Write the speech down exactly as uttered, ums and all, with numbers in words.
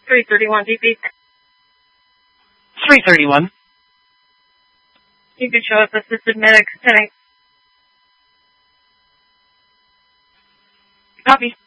three thirty-one D P. three thirty-one. You can show up assisted medics ten. Copy.